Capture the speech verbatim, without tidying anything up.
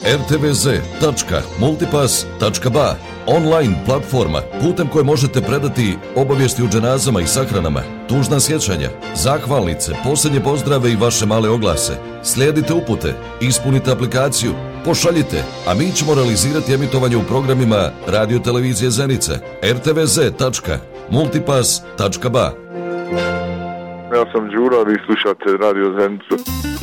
er te ve ze tačka multipass tačka ba, online platforma putem koje možete predati obavijesti o dženazama i sahranama, tužna sjećanja, zahvalnice, posljednje pozdrave i vaše male oglase. Slijedite upute, ispunite aplikaciju, pošaljite, a mi ćemo realizirati emitovanje u programima Radio Televizije Zenica. er te ve ze tačka multipass tačka ba. Ja sam Đura, vi slušate Radio Zenicu.